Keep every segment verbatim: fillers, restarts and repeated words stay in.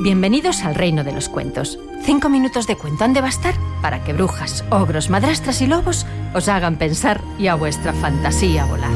Bienvenidos al reino de los cuentos. Cinco minutos de cuento han de bastar para que brujas, ogros, madrastras y lobos os hagan pensar y a vuestra fantasía volar.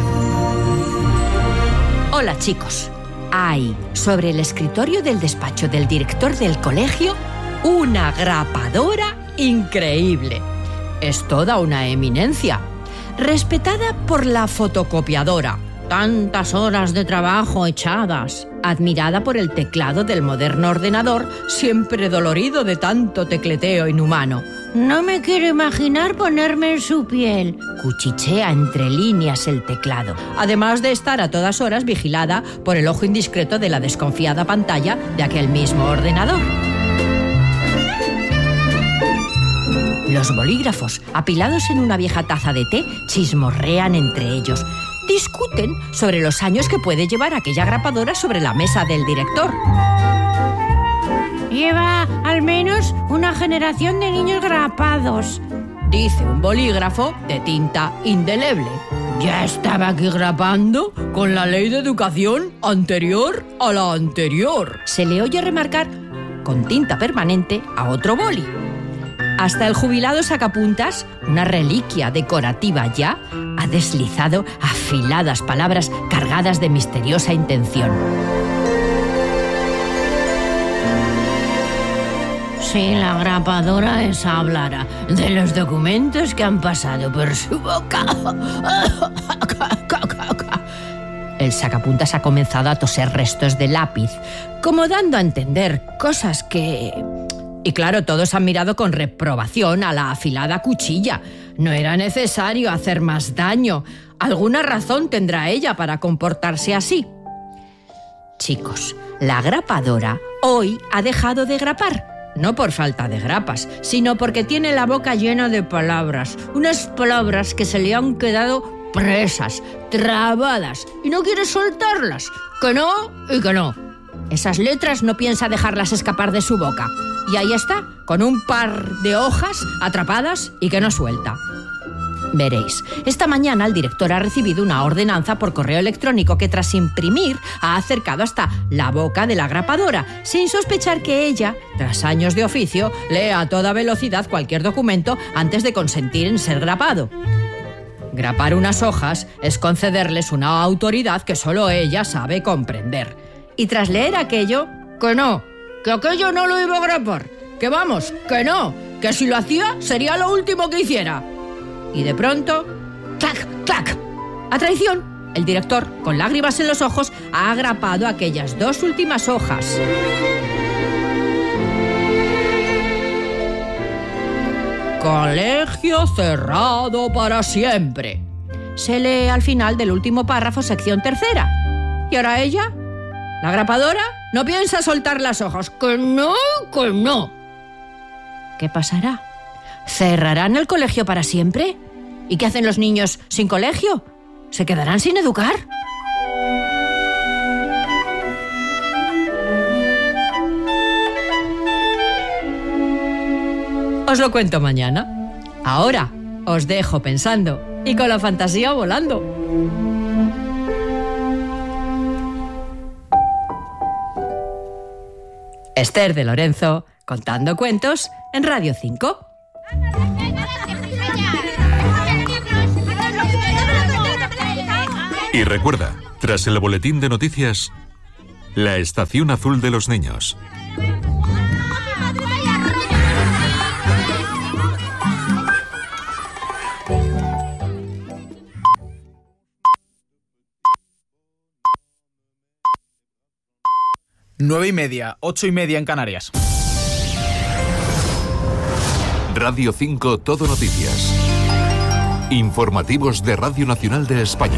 Hola, chicos. Hay, sobre el escritorio del despacho del director del colegio, una grapadora increíble. Es toda una eminencia, respetada por la fotocopiadora. Tantas horas de trabajo echadas. Admirada por el teclado del moderno ordenador, siempre dolorido de tanto tecleteo inhumano. No me quiero imaginar ponerme en su piel. Cuchichea entre líneas el teclado, además de estar a todas horas vigilada por el ojo indiscreto de la desconfiada pantalla de aquel mismo ordenador. Los bolígrafos, apilados en una vieja taza de té, chismorrean entre ellos. Discuten sobre los años que puede llevar aquella grapadora sobre la mesa del director. Lleva al menos una generación de niños grapados, dice un bolígrafo de tinta indeleble. Ya estaba aquí grapando con la ley de educación anterior a la anterior. Se le oye remarcar con tinta permanente a otro boli. Hasta el jubilado sacapuntas, una reliquia decorativa ya, ha deslizado afiladas palabras cargadas de misteriosa intención. Si la grapadora esa hablara de los documentos que han pasado por su boca. El sacapuntas ha comenzado a toser restos de lápiz, como dando a entender cosas que... Y claro, todos han mirado con reprobación a la afilada cuchilla. No era necesario hacer más daño. Alguna razón tendrá ella para comportarse así. Chicos, la grapadora hoy ha dejado de grapar. No por falta de grapas, sino porque tiene la boca llena de palabras. Unas palabras que se le han quedado presas, trabadas, y no quiere soltarlas. Que no y que no. Esas letras no piensa dejarlas escapar de su boca. Y ahí está, con un par de hojas atrapadas y que no suelta. Veréis, esta mañana el director ha recibido una ordenanza por correo electrónico que tras imprimir ha acercado hasta la boca de la grapadora, sin sospechar que ella, tras años de oficio, lee a toda velocidad cualquier documento antes de consentir en ser grapado. Grapar unas hojas es concederles una autoridad que solo ella sabe comprender. Y tras leer aquello, que no, que aquello no lo iba a grapar, que vamos, que no, que si lo hacía sería lo último que hiciera. Y de pronto, ¡clac, clac! A traición, el director, con lágrimas en los ojos, ha agrapado aquellas dos últimas hojas. Colegio cerrado para siempre. Se lee al final del último párrafo, sección tercera. ¿Y ahora ella? ¿La grapadora? No piensa soltar las hojas. ¡Que no, que no! ¿Qué pasará? ¿Cerrarán el colegio para siempre? ¿Y qué hacen los niños sin colegio? ¿Se quedarán sin educar? Os lo cuento mañana. Ahora os dejo pensando y con la fantasía volando. Esther de Lorenzo, contando cuentos en Radio cinco. Y recuerda, tras el boletín de noticias, la estación azul de los niños. Nueve y media, ocho y media en Canarias. Radio cinco Todo Noticias. Informativos de Radio Nacional de España.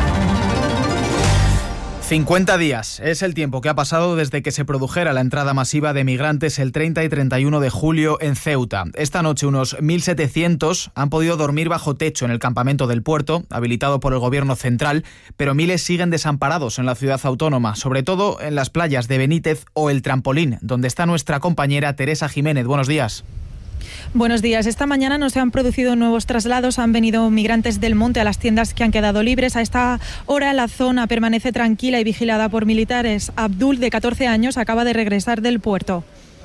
cincuenta días es el tiempo que ha pasado desde que se produjera la entrada masiva de migrantes el treinta y treinta y uno de julio en Ceuta. Esta noche unos mil setecientos han podido dormir bajo techo en el campamento del puerto, habilitado por el gobierno central, pero miles siguen desamparados en la ciudad autónoma, sobre todo en las playas de Benítez o El Trampolín, donde está nuestra compañera Teresa Jiménez. Buenos días. Buenos días. Esta mañana no se han producido nuevos traslados. Han venido migrantes del monte a las tiendas que han quedado libres. A esta hora la zona permanece tranquila y vigilada por militares. Abdul, de catorce años, acaba de regresar del puerto.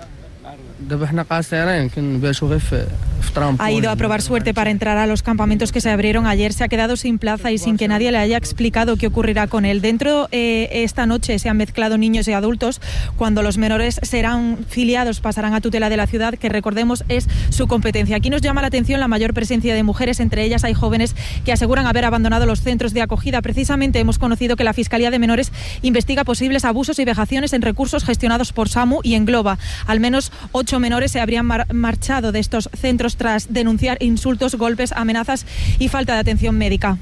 Ha ido a probar suerte para entrar a los campamentos que se abrieron ayer. Se ha quedado sin plaza y sin que nadie le haya explicado qué ocurrirá con él. Dentro, eh, esta noche se han mezclado niños y adultos. Cuando los menores serán filiados, pasarán a tutela de la ciudad, que recordemos es su competencia. Aquí nos llama la atención la mayor presencia de mujeres. Entre ellas hay jóvenes que aseguran haber abandonado los centros de acogida. Precisamente hemos conocido que la Fiscalía de Menores investiga posibles abusos y vejaciones en recursos gestionados por SAMU y Engloba. Al menos ocho menores se habrían mar- marchado de estos centros tras denunciar insultos, golpes, amenazas y falta de atención médica.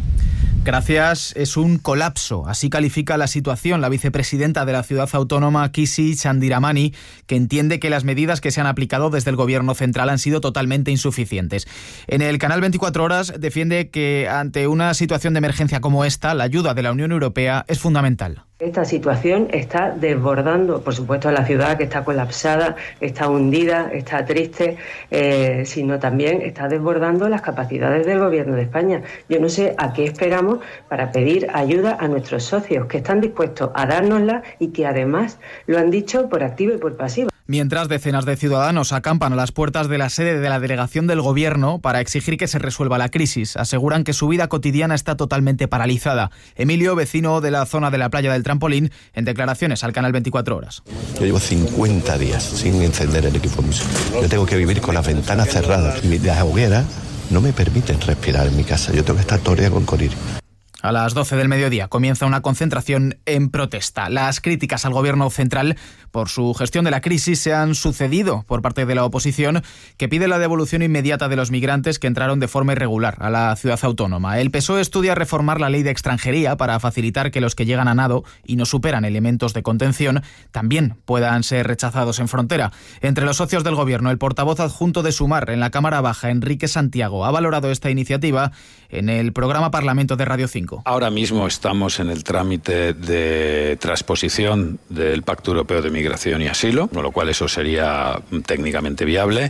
Gracias, es un colapso. Así califica la situación la vicepresidenta de la ciudad autónoma, Kisi Chandiramani, que entiende que las medidas que se han aplicado desde el gobierno central han sido totalmente insuficientes. En el canal veinticuatro horas defiende que ante una situación de emergencia como esta, la ayuda de la Unión Europea es fundamental. Esta situación está desbordando, por supuesto, a la ciudad, que está colapsada, está hundida, está triste, eh, sino también está desbordando las capacidades del Gobierno de España. Yo no sé a qué esperamos para pedir ayuda a nuestros socios, que están dispuestos a dárnosla y que además lo han dicho por activa y por pasiva. Mientras decenas de ciudadanos acampan a las puertas de la sede de la delegación del Gobierno para exigir que se resuelva la crisis. Aseguran que su vida cotidiana está totalmente paralizada. Emilio, vecino de la zona de la playa del Trampolín, en declaraciones al canal veinticuatro horas. Yo llevo cincuenta días sin encender el equipo músico. Yo tengo que vivir con las ventanas cerradas y las hogueras no me permiten respirar en mi casa. Yo tengo que estar todo el día con colirio. A las doce del mediodía comienza una concentración en protesta. Las críticas al gobierno central por su gestión de la crisis se han sucedido por parte de la oposición, que pide la devolución inmediata de los migrantes que entraron de forma irregular a la ciudad autónoma. El P S O E estudia reformar la ley de extranjería para facilitar que los que llegan a nado y no superan elementos de contención también puedan ser rechazados en frontera. Entre los socios del gobierno, el portavoz adjunto de Sumar en la Cámara Baja, Enrique Santiago, ha valorado esta iniciativa en el programa Parlamento de Radio cinco. Ahora mismo estamos en el trámite de transposición del Pacto Europeo de Migración y Asilo, con lo cual eso sería técnicamente viable.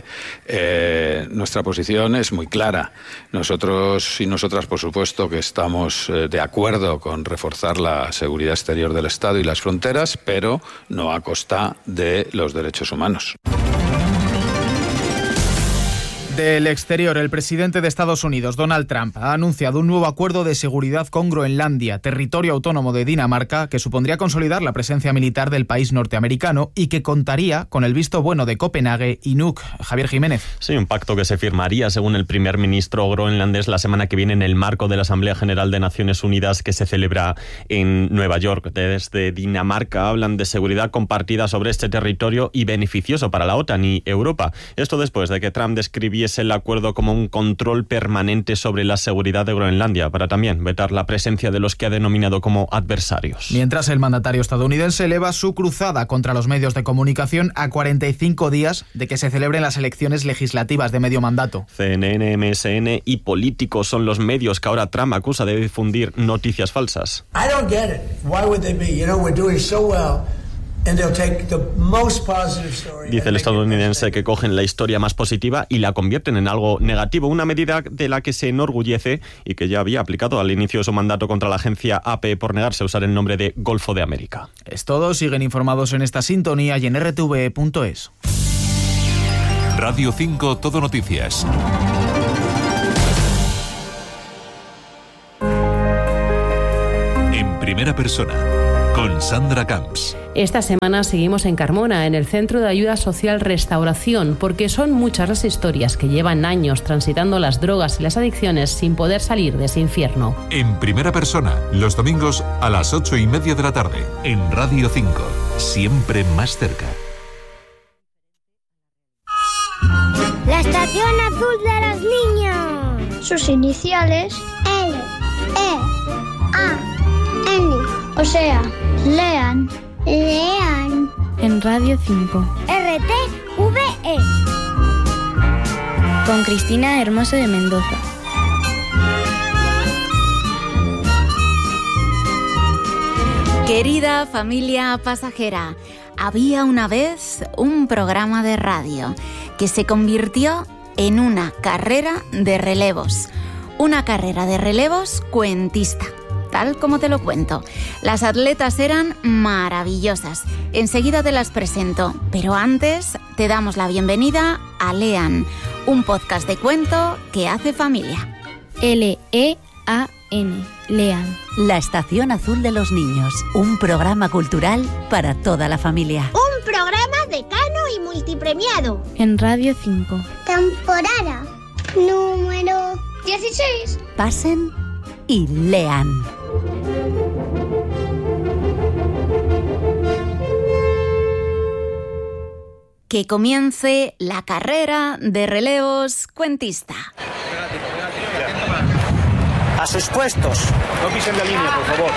Eh, nuestra posición es muy clara. Nosotros y nosotras, por supuesto, que estamos eh, de acuerdo con reforzar la seguridad exterior del Estado y las fronteras, pero no a costa de los derechos humanos. Del exterior, el presidente de Estados Unidos, Donald Trump, ha anunciado un nuevo acuerdo de seguridad con Groenlandia, territorio autónomo de Dinamarca, que supondría consolidar la presencia militar del país norteamericano y que contaría con el visto bueno de Copenhague y Nuuk. Javier Jiménez. Sí, un pacto que se firmaría, según el primer ministro groenlandés, la semana que viene en el marco de la Asamblea General de Naciones Unidas que se celebra en Nueva York. Desde Dinamarca hablan de seguridad compartida sobre este territorio y beneficioso para la OTAN y Europa. Esto después de que Trump describiese el acuerdo como un control permanente sobre la seguridad de Groenlandia, para también vetar la presencia de los que ha denominado como adversarios. Mientras, el mandatario estadounidense eleva su cruzada contra los medios de comunicación a cuarenta y cinco días de que se celebren las elecciones legislativas de medio mandato. C N N, M S N y Políticos son los medios que ahora Trump acusa de difundir noticias falsas. I don't get it. Why would they be? You know, we're doing so well. Dice el estadounidense que cogen la historia más positiva y la convierten en algo negativo, una medida de la que se enorgullece y que ya había aplicado al inicio de su mandato contra la agencia A P por negarse a usar el nombre de Golfo de América. Es todo, siguen informados en esta sintonía y en R T V E punto es. Radio cinco Todo Noticias. En primera persona, con Sandra Camps. Esta semana seguimos en Carmona, en el Centro de Ayuda Social Restauración, porque son muchas las historias que llevan años transitando las drogas y las adicciones sin poder salir de ese infierno. En primera persona, los domingos a las ocho y media de la tarde, en Radio cinco, siempre más cerca. La Estación Azul de los Niños. Sus iniciales L, E, A, N. O sea, lean. Lean. En Radio cinco. R T V E. Con Cristina Hermoso de Mendoza. Querida familia pasajera, había una vez un programa de radio que se convirtió en una carrera de relevos. Una carrera de relevos cuentista, tal como te lo cuento. Las atletas eran maravillosas. Enseguida te las presento, pero antes te damos la bienvenida a Lean, un podcast de cuento que hace familia. L E A N, Lean. La Estación Azul de los Niños, un programa cultural para toda la familia. Un programa decano y multipremiado. En Radio cinco. Temporada número dieciséis. Pasen y lean. Que comience la carrera de relevos cuentista. A sus puestos. No pisen la línea, por favor.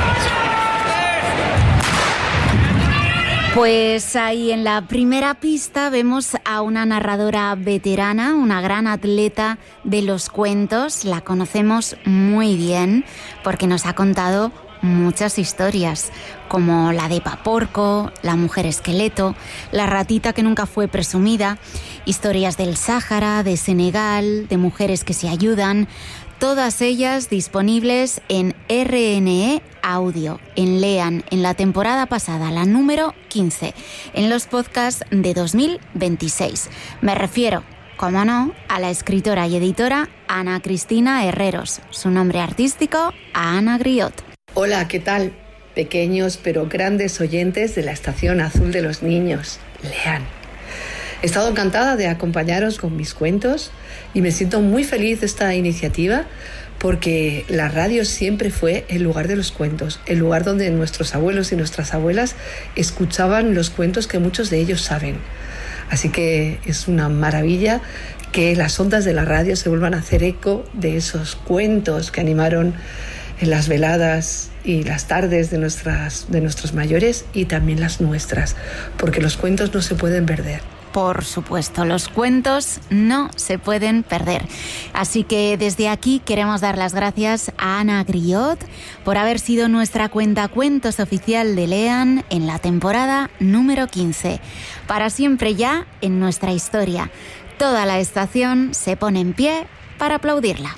Pues ahí en la primera pista vemos a una narradora veterana, una gran atleta de los cuentos. La conocemos muy bien porque nos ha contado muchas historias, como la de Paporco, la mujer esqueleto, la ratita que nunca fue presumida, historias del Sáhara, de Senegal, de mujeres que se ayudan. Todas ellas disponibles en R N E Audio, en Lean, en la temporada pasada, la número quince, en los podcasts de dos mil veintiséis. Me refiero, como no, a la escritora y editora Ana Cristina Herreros, su nombre artístico, Ana Griot. Hola, ¿qué tal? Pequeños pero grandes oyentes de la Estación Azul de los Niños, Lean. He estado encantada de acompañaros con mis cuentos y me siento muy feliz de esta iniciativa porque la radio siempre fue el lugar de los cuentos, el lugar donde nuestros abuelos y nuestras abuelas escuchaban los cuentos que muchos de ellos saben. Así que es una maravilla que las ondas de la radio se vuelvan a hacer eco de esos cuentos que animaron en las veladas y las tardes de, nuestras, de nuestros mayores y también las nuestras, porque los cuentos no se pueden perder. Por supuesto, los cuentos no se pueden perder. Así que desde aquí queremos dar las gracias a Ana Griot por haber sido nuestra cuentacuentos oficial de Lean en la temporada número quince. Para siempre ya en nuestra historia. Toda la estación se pone en pie para aplaudirla.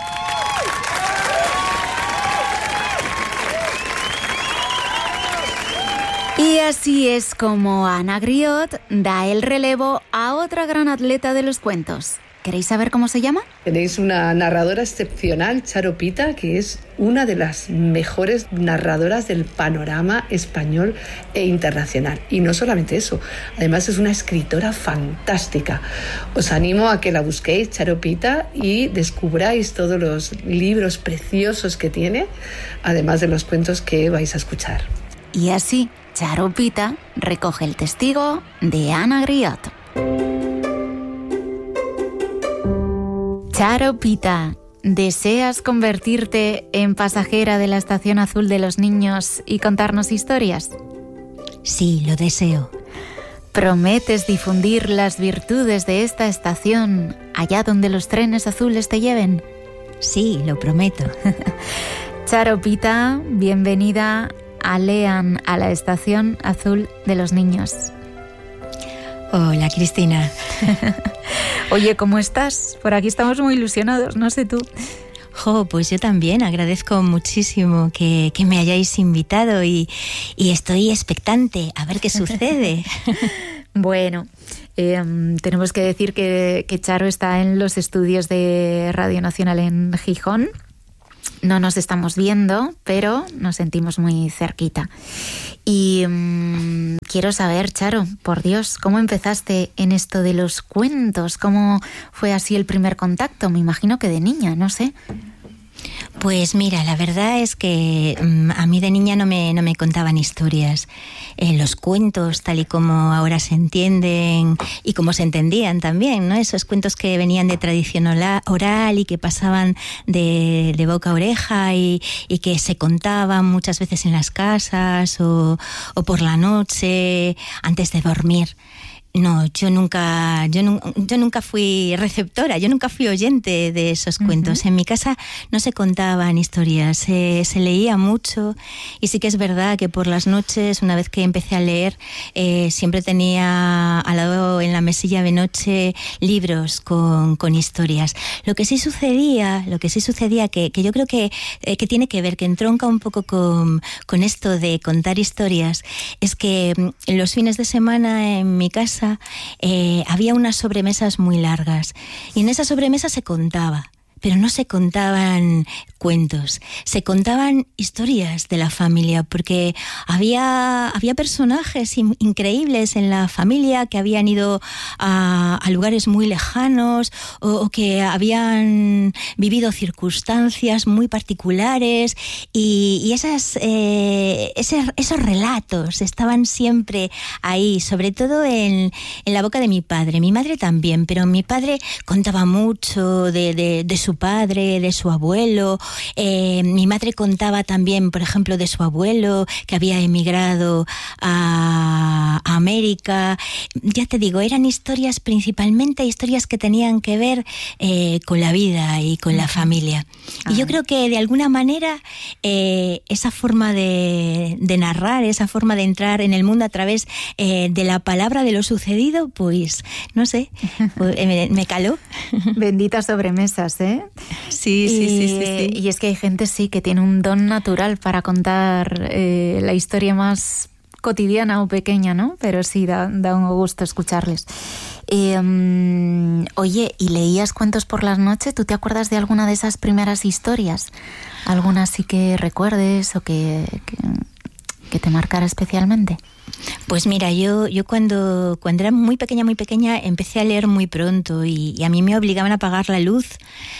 Y así es como Ana Griot da el relevo a otra gran atleta de los cuentos. ¿Queréis saber cómo se llama? Tenéis una narradora excepcional, Charo Pita, que es una de las mejores narradoras del panorama español e internacional. Y no solamente eso, además es una escritora fantástica. Os animo a que la busquéis, Charo Pita, y descubráis todos los libros preciosos que tiene, además de los cuentos que vais a escuchar. Y así, Charo Pita recoge el testigo de Ana Griot. Charo Pita, ¿deseas convertirte en pasajera de la Estación Azul de los Niños y contarnos historias? Sí, lo deseo. ¿Prometes difundir las virtudes de esta estación allá donde los trenes azules te lleven? Sí, lo prometo. Charo Pita, bienvenida a Lean, a la Estación Azul de los Niños. Hola, Cristina. Oye, ¿cómo estás? Por aquí estamos muy ilusionados, no sé tú. Jo, pues yo también agradezco muchísimo que, que me hayáis invitado y, y estoy expectante a ver qué sucede. Bueno, eh, tenemos que decir que, que Charo está en los estudios de Radio Nacional en Gijón. No nos estamos viendo, pero nos sentimos muy cerquita. Y mmm, quiero saber, Charo, por Dios, ¿cómo empezaste en esto de los cuentos? ¿Cómo fue así el primer contacto? Me imagino que de niña, no sé. Pues mira, la verdad es que um, a mí de niña no me, no me contaban historias. Eh, los cuentos, tal y como ahora se entienden y como se entendían también, ¿no? Esos cuentos que venían de tradición oral y que pasaban de, de boca a oreja y, y que se contaban muchas veces en las casas o, o por la noche antes de dormir. No, yo nunca, yo, nu- yo nunca fui receptora, yo nunca fui oyente de esos cuentos. Uh-huh. En mi casa no se contaban historias, se, se leía mucho y sí que es verdad que por las noches, una vez que empecé a leer, eh, siempre tenía al lado en la mesilla de noche libros con, con historias. Lo que sí sucedía, lo que sí sucedía que, que yo creo que, eh, que tiene que ver, que entronca un poco con, con esto de contar historias, es que en los fines de semana en mi casa Eh, había unas sobremesas muy largas y en esa sobremesa se contaba, pero no se contaban cuentos, se contaban historias de la familia, porque había, había personajes in, increíbles en la familia que habían ido a, a lugares muy lejanos o, o que habían vivido circunstancias muy particulares y, y esas, eh, ese, esos relatos estaban siempre ahí, sobre todo en, en la boca de mi padre. Mi madre también, pero mi padre contaba mucho de, de, de su padre, de su abuelo. Eh, mi madre contaba también, por ejemplo, de su abuelo que había emigrado a, a América. Ya te digo, eran historias, principalmente historias que tenían que ver eh, con la vida y con la familia. Ah. Y yo creo que de alguna manera eh, esa forma de, de narrar, esa forma de entrar en el mundo a través eh, de la palabra de lo sucedido, pues no sé, pues, me, me caló. Benditas sobremesas, ¿eh? Sí, sí, y, sí, sí, sí. Y es que hay gente, sí, que tiene un don natural para contar eh, la historia más cotidiana o pequeña, ¿no? Pero sí, da, da un gusto escucharles. Eh, um, oye, ¿y leías cuentos por las noches? ¿Tú te acuerdas de alguna de esas primeras historias? ¿Alguna sí que recuerdes o que, que, que te marcara especialmente? Pues mira, yo, yo cuando, cuando era muy pequeña, muy pequeña, empecé a leer muy pronto y, y a mí me obligaban a apagar la luz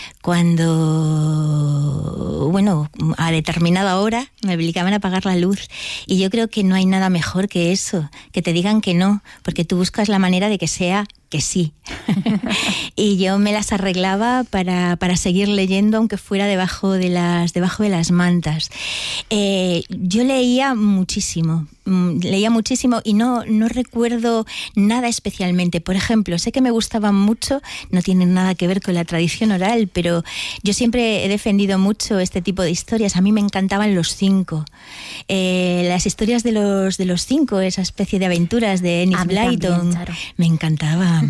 cuando, bueno, a determinada hora me obligaban a apagar la luz. Y yo creo que no hay nada mejor que eso, que te digan que no, porque tú buscas la manera de que sea que sí. Y yo me las arreglaba para, para seguir leyendo, aunque fuera debajo de las, debajo de las mantas. Eh, yo leía muchísimo, leía muchísimo y no, no recuerdo nada especialmente. Por ejemplo, sé que me gustaban mucho, no tienen nada que ver con la tradición oral, pero yo siempre he defendido mucho este tipo de historias. A mí me encantaban los cinco. Eh, las historias de los, de los cinco, esa especie de aventuras de Enid Blyton, me encantaban.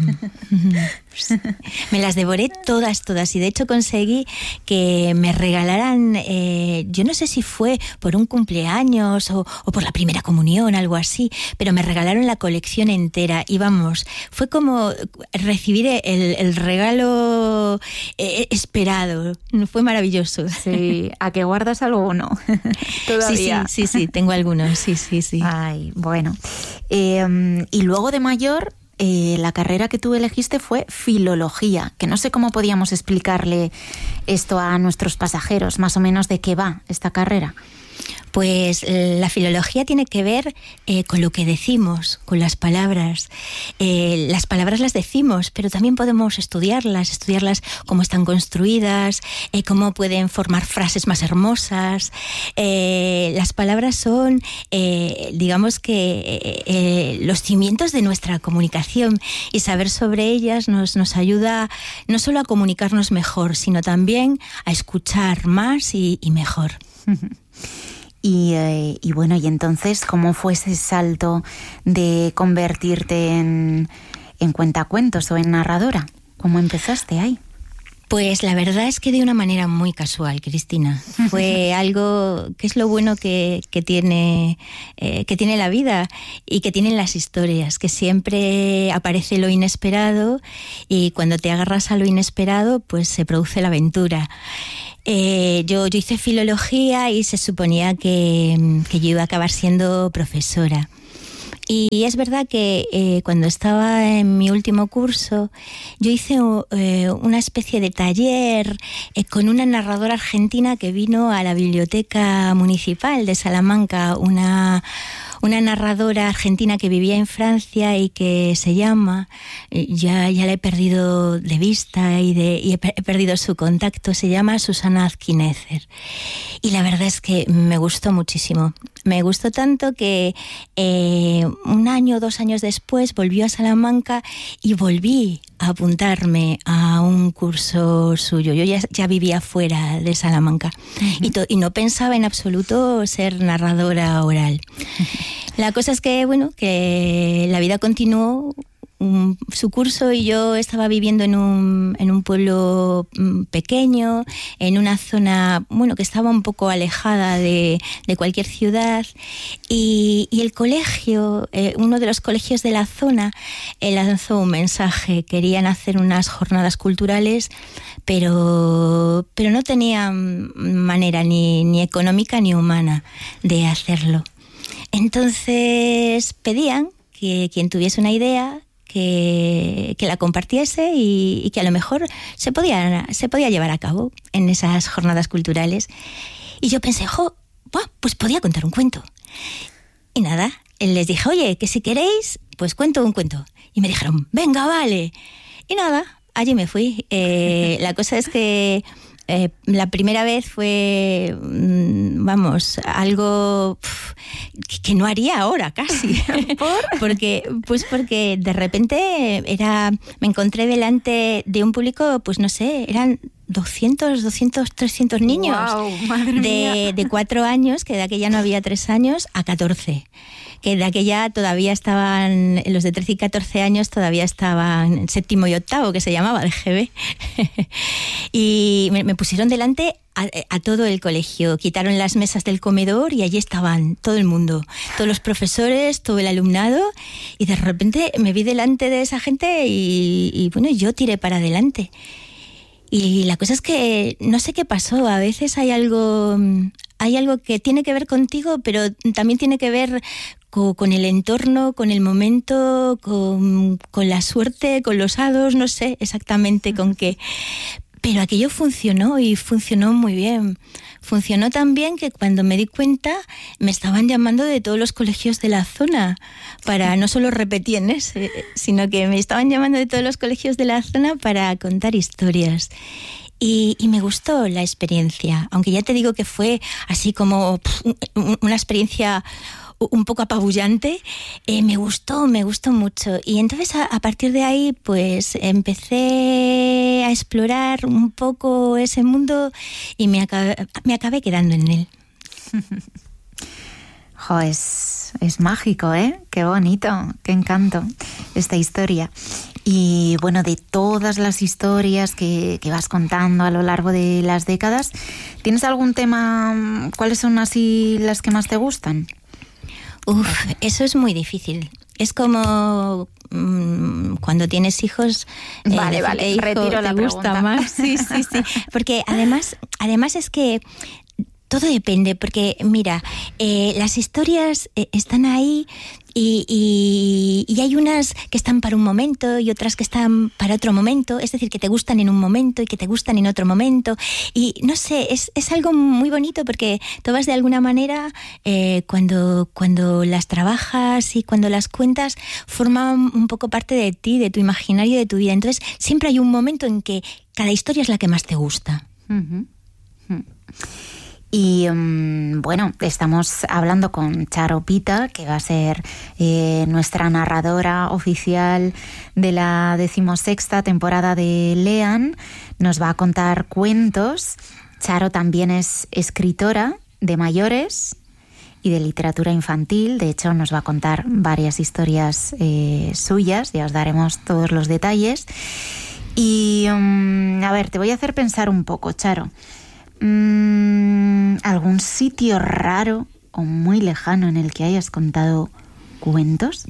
Me las devoré todas, todas, y de hecho conseguí que me regalaran, eh, yo no sé si fue por un cumpleaños o, o por la primera comunión, algo así, pero me regalaron la colección entera y vamos, fue como recibir el, el regalo eh, esperado, fue maravilloso. Sí, ¿a que guardas alguno? Todavía. Sí, sí, sí, sí, tengo algunos, sí, sí, sí. Ay, bueno. Eh, y luego de mayor, Eh, la carrera que tú elegiste fue filología, que no sé cómo podíamos explicarle esto a nuestros pasajeros, más o menos de qué va esta carrera. Pues la filología tiene que ver eh, con lo que decimos, con las palabras. Eh, las palabras las decimos, pero también podemos estudiarlas, estudiarlas cómo están construidas, eh, cómo pueden formar frases más hermosas. Eh, las palabras son, eh, digamos que, eh, eh, los cimientos de nuestra comunicación, y saber sobre ellas nos, nos ayuda no solo a comunicarnos mejor, sino también a escuchar más y, y mejor. Y, eh, y bueno, y entonces, ¿cómo fue ese salto de convertirte en, en cuentacuentos o en narradora? ¿Cómo empezaste ahí? Pues la verdad es que de una manera muy casual, Cristina. Fue algo que es lo bueno que, que, tiene, eh, que tiene la vida y que tienen las historias, que siempre aparece lo inesperado y cuando te agarras a lo inesperado, pues se produce la aventura. Eh, yo, yo hice filología y se suponía que, que yo iba a acabar siendo profesora. Y es verdad que eh, cuando estaba en mi último curso, yo hice eh, una especie de taller eh, con una narradora argentina que vino a la Biblioteca Municipal de Salamanca, una, una narradora argentina que vivía en Francia y que se llama, ya, ya la he perdido de vista y, de, y he, he perdido su contacto, se llama Susana Azquinézer. Y la verdad es que me gustó muchísimo. Me gustó tanto que eh, una año o dos años después volvió a Salamanca y volví a apuntarme a un curso suyo. Yo ya, ya vivía fuera de Salamanca uh-huh. y, to, y no pensaba en absoluto ser narradora oral. Uh-huh. La cosa es que, bueno, que la vida continuó um, su curso y yo estaba viviendo en un, en un pueblo um, pequeño, en una zona, bueno, que estaba un poco alejada de, de cualquier ciudad y, y el colegio, eh, uno de los colegios de la zona, eh, lanzó un mensaje. Querían hacer unas jornadas culturales, pero, pero no tenían manera ni, ni económica ni humana de hacerlo. Entonces pedían que quien tuviese una idea que, que la compartiese y, y que a lo mejor se podía, se podía llevar a cabo en esas jornadas culturales. Y yo pensé, jo, pues podía contar un cuento. Y nada, les dije, oye, que si queréis, pues cuento un cuento. Y me dijeron, venga, vale. Y nada, allí me fui. Eh, la cosa es que Eh, la primera vez fue, vamos, algo pff, que no haría ahora casi. ¿Por? Porque, pues porque de repente era, me encontré delante de un público, pues no sé, eran doscientos, doscientos, trescientos niños. Wow, madre de, mía. de cuatro años, que de aquella no había tres años, a catorce. Que de aquella todavía estaban, los de trece y catorce años todavía estaban en séptimo y octavo, que se llamaba el G B. Y me, me pusieron delante a, a todo el colegio, quitaron las mesas del comedor y allí estaban todo el mundo, todos los profesores, todo el alumnado, y de repente me vi delante de esa gente y, y bueno, yo tiré para adelante. Y la cosa es que no sé qué pasó, a veces hay algo, hay algo que tiene que ver contigo, pero también tiene que ver con, con el entorno, con el momento, con, con la suerte, con los hados, no sé exactamente con qué. Pero aquello funcionó y funcionó muy bien. Funcionó tan bien que cuando me di cuenta me estaban llamando de todos los colegios de la zona para no solo repetir en ese, sino que me estaban llamando de todos los colegios de la zona para contar historias. Y, y me gustó la experiencia, aunque ya te digo que fue así como pff, una experiencia un poco apabullante, eh, me gustó, me gustó mucho. Y entonces a, a partir de ahí pues empecé a explorar un poco ese mundo y me acabé, me acabé quedando en él. Jo, es, es mágico, ¿eh? Qué bonito, qué encanto esta historia. Y bueno, de todas las historias que, que vas contando a lo largo de las décadas, ¿tienes algún tema? ¿Cuáles son así las que más te gustan? Uf, eso es muy difícil. Es como mmm, cuando tienes hijos. Eh, vale, vale, hijo, retiro la te gusta pregunta. Más. Sí, sí, sí. Porque además, además es que todo depende, porque mira, eh, las historias eh, están ahí y, y, y hay unas que están para un momento y otras que están para otro momento, es decir, que te gustan en un momento y que te gustan en otro momento. Y no sé, es, es algo muy bonito porque todas de alguna manera, eh, cuando, cuando las trabajas y cuando las cuentas, forman un poco parte de ti, de tu imaginario, de tu vida. Entonces, siempre hay un momento en que cada historia es la que más te gusta. Uh-huh. Uh-huh. Y um, bueno, estamos hablando con Charo Pita, que va a ser eh, nuestra narradora oficial de la decimosexta temporada de Lean. Nos va a contar cuentos. Charo también es escritora de mayores y de literatura infantil. De hecho, nos va a contar varias historias eh, suyas. Ya os daremos todos los detalles. Y um, a ver, te voy a hacer pensar un poco, Charo. ¿Algún sitio raro o muy lejano en el que hayas contado cuentos?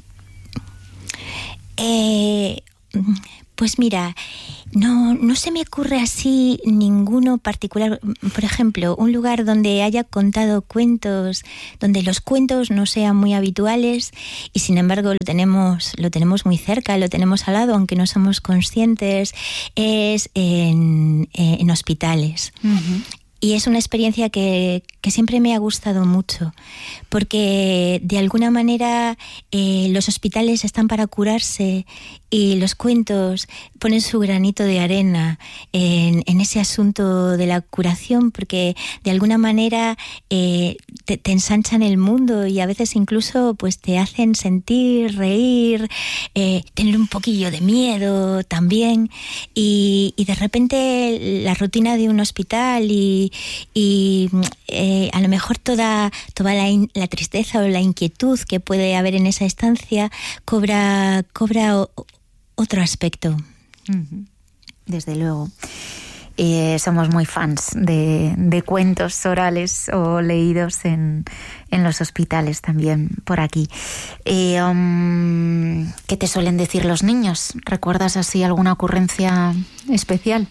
Eh, pues mira, no, no se me ocurre así ninguno particular. Por ejemplo, un lugar donde haya contado cuentos, donde los cuentos no sean muy habituales y sin embargo lo tenemos, lo tenemos muy cerca, lo tenemos al lado, aunque no somos conscientes, es en, en hospitales. Uh-huh. y es una experiencia que, que siempre me ha gustado mucho, porque de alguna manera eh, los hospitales están para curarse y los cuentos ponen su granito de arena en, en ese asunto de la curación, porque de alguna manera eh, te, te ensanchan el mundo y a veces incluso pues te hacen sentir, reír, eh, tener un poquillo de miedo también, y, y de repente la rutina de un hospital y, y eh, a lo mejor toda, toda la, in, la tristeza o la inquietud que puede haber en esa estancia cobra, cobra o, otro aspecto. Desde luego. Eh, somos muy fans de, de cuentos orales o leídos en, en los hospitales también por aquí. Eh, um, ¿Qué te suelen decir los niños? ¿Recuerdas así alguna ocurrencia especial?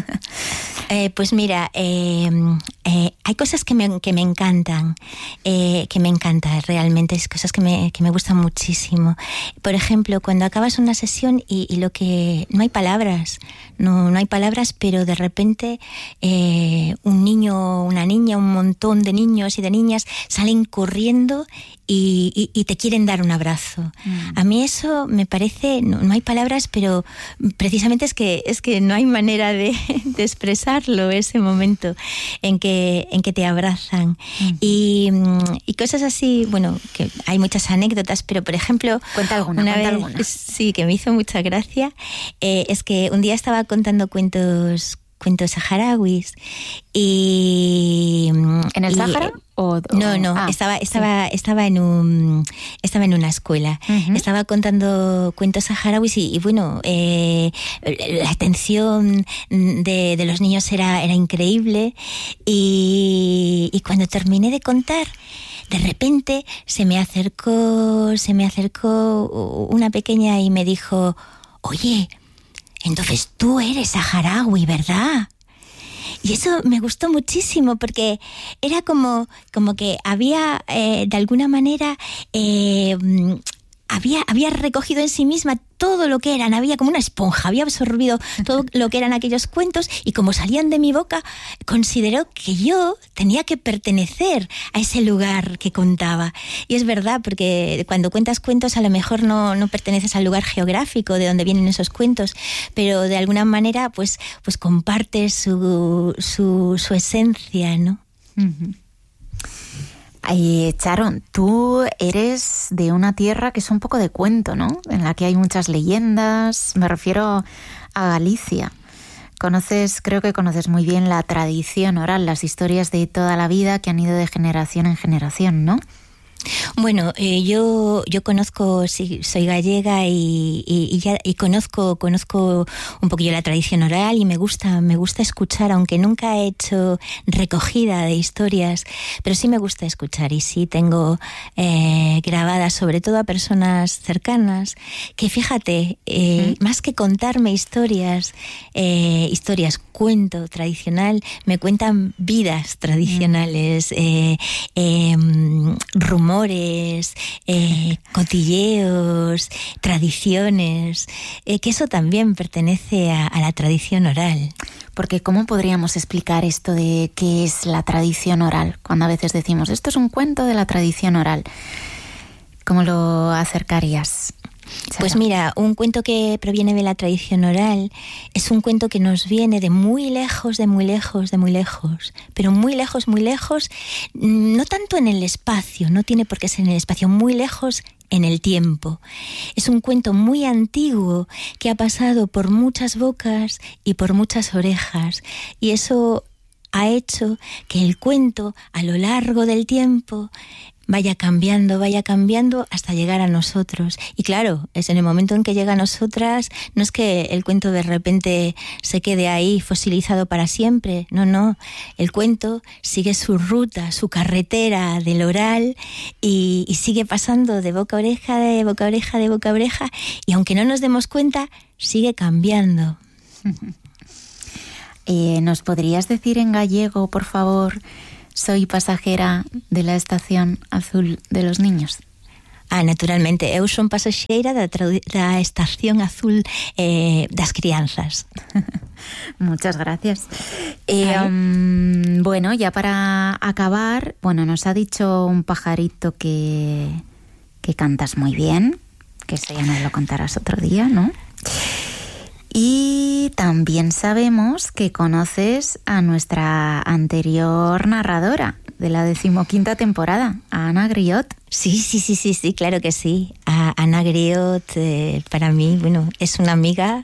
Eh, pues mira, eh, eh, hay cosas que me, que me encantan, eh, que me encantan realmente, es cosas que me, que me gustan muchísimo. Por ejemplo, cuando acabas una sesión y, y lo que... no hay palabras, no, no hay palabras, pero de repente eh, un niño, una niña, un montón de niños y de niñas salen corriendo y, y, y te quieren dar un abrazo. Mm. A mí eso me parece, no, no hay palabras, pero precisamente es que, es que no hay manera de, de expresarlo, ese momento en que, en que te abrazan. Mm. Y, y cosas así, bueno, que hay muchas anécdotas, pero por ejemplo... Cuenta alguna, una cuenta vez, alguna. Sí, que me hizo mucha gracia, eh, es que un día estaba contando cuentos cuentos saharauis y... ¿En el y, Sáhara? O, o, no, no, ah, estaba, estaba, sí. estaba, en un, estaba en una escuela. Uh-huh. Estaba contando cuentos saharauis y, y bueno, eh, la atención de, de los niños era, era increíble y, y cuando terminé de contar, de repente se me acercó, se me acercó una pequeña y me dijo: oye, entonces tú eres saharaui, ¿verdad? Y eso me gustó muchísimo porque era como, como que había, eh, de alguna manera, eh, había, había recogido en sí misma todo lo que eran, había como una esponja, había absorbido todo lo que eran aquellos cuentos y como salían de mi boca, consideró que yo tenía que pertenecer a ese lugar que contaba. Y es verdad, porque cuando cuentas cuentos a lo mejor no, no perteneces al lugar geográfico de donde vienen esos cuentos, pero de alguna manera pues, pues compartes su, su, su esencia, ¿no? Uh-huh. Eh, Charo, tú eres de una tierra que es un poco de cuento, ¿no? En la que hay muchas leyendas. Me refiero a Galicia. Conoces, creo que conoces muy bien la tradición oral, las historias de toda la vida que han ido de generación en generación, ¿no? Bueno, eh, yo yo conozco, sí, soy gallega y, y, y, ya, y conozco conozco un poquillo la tradición oral y me gusta me gusta escuchar, aunque nunca he hecho recogida de historias, pero sí me gusta escuchar y sí tengo eh, grabadas, sobre todo a personas cercanas, que fíjate, eh, ¿Mm? más que contarme historias, eh, historias, cuento tradicional, me cuentan vidas tradicionales, eh, eh, rumores, Rumores, eh, cotilleos, tradiciones, eh, que eso también pertenece a, a la tradición oral. Porque ¿cómo podríamos explicar esto de qué es la tradición oral? Cuando a veces decimos, esto es un cuento de la tradición oral. ¿Cómo lo acercarías? Pues mira, un cuento que proviene de la tradición oral es un cuento que nos viene de muy lejos, de muy lejos, de muy lejos, pero muy lejos, muy lejos, no tanto en el espacio, no tiene por qué ser en el espacio, muy lejos en el tiempo. Es un cuento muy antiguo que ha pasado por muchas bocas y por muchas orejas, y eso ha hecho que el cuento a lo largo del tiempo vaya cambiando, vaya cambiando hasta llegar a nosotros. Y claro, es en el momento en que llega a nosotras, no es que el cuento de repente se quede ahí fosilizado para siempre, no, no. El cuento sigue su ruta, su carretera del oral y, y sigue pasando de boca a oreja, de boca a oreja, de boca a oreja, y aunque no nos demos cuenta, sigue cambiando. Eh, ¿Nos podrías decir en gallego, por favor, soy pasajera de la Estación Azul de los Niños? Ah, naturalmente, eu son pasaxeira da, da Estación Azul eh, das Crianzas. Muchas gracias. Eh, um, bueno, ya para acabar, bueno, nos ha dicho un pajarito que, que cantas muy bien, que eso ya nos lo contarás otro día, ¿no? Y también sabemos que conoces a nuestra anterior narradora de la decimoquinta temporada, a Ana Griot. Sí, sí, sí, sí, sí, claro que sí. A Ana Griot, eh, para mí, bueno, es una amiga.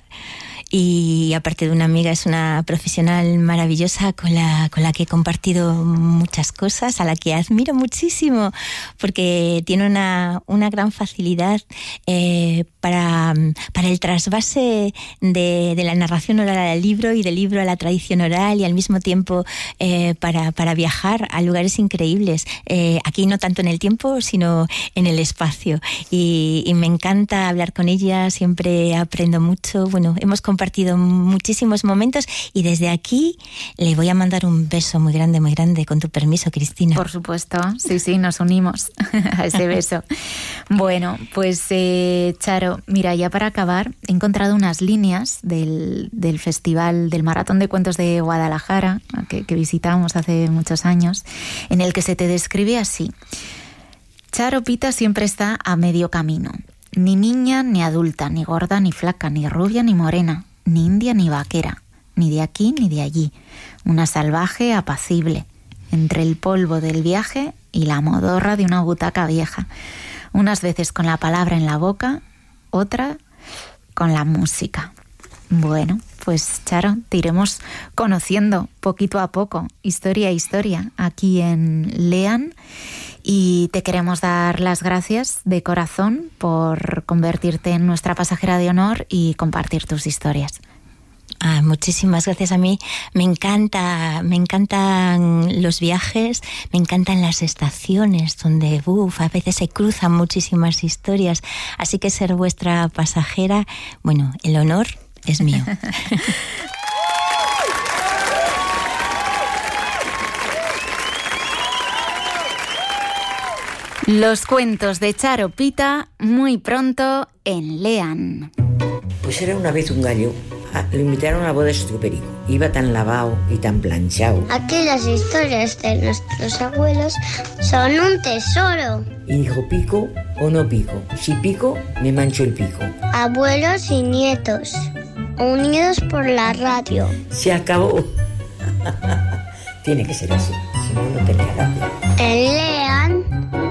Y aparte de una amiga, es una profesional maravillosa con la, con la que he compartido muchas cosas, a la que admiro muchísimo, porque tiene una, una gran facilidad eh, para, para el trasvase de, de la narración oral al libro y del libro a la tradición oral, y al mismo tiempo eh, para, para viajar a lugares increíbles. Eh, aquí no tanto en el tiempo, sino en el espacio. Y, y me encanta hablar con ella, siempre aprendo mucho. Bueno, hemos compartido muchísimos momentos y desde aquí le voy a mandar un beso muy grande, muy grande, con tu permiso, Cristina. Por supuesto, sí, sí, nos unimos a ese beso. Bueno, pues eh, Charo, mira, ya para acabar, he encontrado unas líneas del, del Festival del Maratón de Cuentos de Guadalajara, que, que visitamos hace muchos años, en el que se te describe así: Charo Pita siempre está a medio camino. Ni niña, ni adulta, ni gorda, ni flaca, ni rubia, ni morena, ni india, ni vaquera, ni de aquí, ni de allí. Una salvaje apacible, entre el polvo del viaje y la modorra de una butaca vieja. Unas veces con la palabra en la boca, otra con la música. Bueno, pues Charo, te iremos conociendo poquito a poco, historia a historia, aquí en Lean. Y te queremos dar las gracias de corazón por convertirte en nuestra pasajera de honor y compartir tus historias. Ah, muchísimas gracias. A mí me encanta, me encantan los viajes, me encantan las estaciones donde uf, a veces se cruzan muchísimas historias. Así que ser vuestra pasajera, bueno, el honor es mío. Los cuentos de Charo Pita, muy pronto en Lean. Pues era una vez un gallo. Lo invitaron a la boda de su perico. Iba tan lavado y tan planchado. Aquí las historias de nuestros abuelos son un tesoro. Y dijo, ¿pico o no pico? Si pico, me mancho el pico. Abuelos y nietos, unidos por la radio. Se acabó. Tiene que ser así, si no, no tenía radio. En Lean.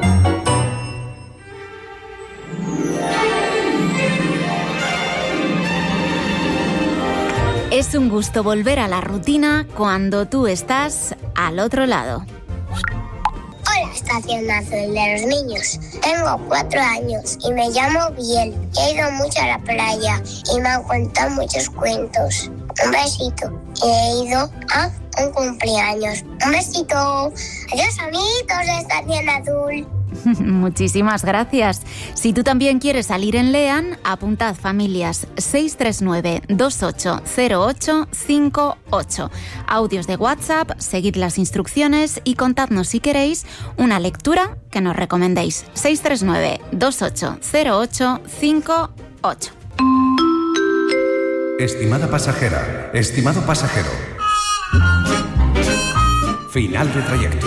Es un gusto volver a la rutina cuando tú estás al otro lado. Hola, Estación Azul de los Niños. Tengo cuatro años y me llamo Biel. He ido mucho a la playa y me han contado muchos cuentos. Un besito. Y he ido a un cumpleaños. Un besito. Adiós, amiguitos de Estación Azul. Muchísimas gracias. Si tú también quieres salir en Lean, apuntad, familias, seis tres nueve, dos ocho cero ocho cinco ocho. Audios de WhatsApp, seguid las instrucciones y contadnos si queréis una lectura que nos recomendéis. seis tres nueve, dos ocho cero ocho cinco ocho. Estimada pasajera, estimado pasajero. Final de trayecto.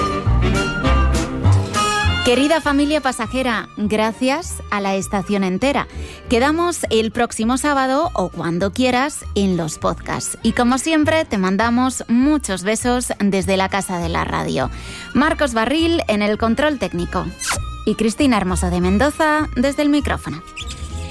Querida familia pasajera, gracias a la estación entera. Quedamos el próximo sábado o cuando quieras en los podcasts. Y como siempre, te mandamos muchos besos desde la casa de la radio. Marcos Barril en el control técnico. Y Cristina Hermoso de Mendoza desde el micrófono.